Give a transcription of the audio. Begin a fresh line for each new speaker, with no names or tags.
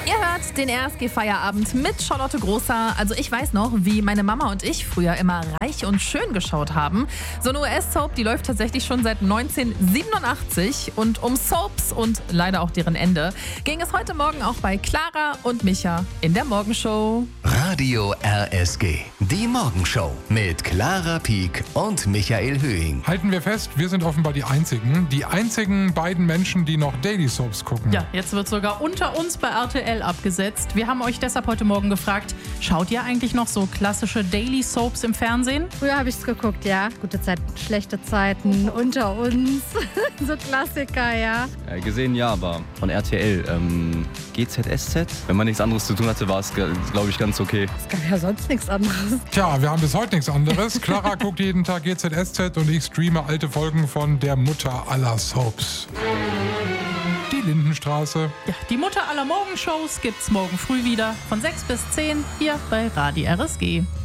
Ihr hört den RSG-Feierabend mit Charlotte Großer. Also ich weiß noch, wie meine Mama und ich früher immer Reich und Schön geschaut haben. So eine US-Soap, die läuft tatsächlich schon seit 1987. Und um Soaps und leider auch deren Ende ging es heute Morgen auch bei Clara und Micha in der Morgenshow.
Radio RSG, die Morgenshow mit Clara Pieck und Michael Höhing.
Halten wir fest, wir sind offenbar die einzigen beiden Menschen, die noch Daily Soaps gucken.
Ja, jetzt wird sogar unter uns bei RTL abgesetzt. Wir haben euch deshalb heute Morgen gefragt, schaut ihr eigentlich noch so klassische Daily Soaps im Fernsehen?
Früher habe ich es geguckt, ja. Gute Zeiten, schlechte Zeiten, unter uns, so Klassiker, ja.
Gesehen ja, aber von RTL, GZSZ. Wenn man nichts anderes zu tun hatte, war es, glaube ich, ganz okay.
Es gab ja sonst nichts anderes.
Tja, wir haben bis heute nichts anderes. Clara guckt jeden Tag GZSZ und ich streame alte Folgen von der Mutter aller Soaps. Die Lindenstraße.
Ja, die Mutter aller Morgenshows gibt's morgen früh wieder von 6 bis 10 hier bei Radio RSG.